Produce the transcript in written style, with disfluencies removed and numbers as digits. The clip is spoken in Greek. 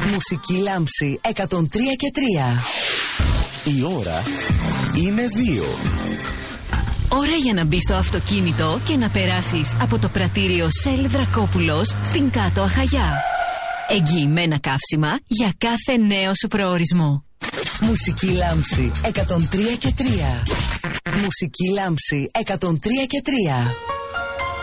Μουσική λάμψη 103 και 3. Η ώρα είναι 2. Ώρα για να μπεις στο αυτοκίνητο και να περάσεις από το πρατήριο Shell Δρακόπουλος στην Κάτω Αχαγιά. Εγγυημένα καύσιμα για κάθε νέο σου προορισμό. Μουσική λάμψη 103 και 3. Μουσική λάμψη 103 και 3.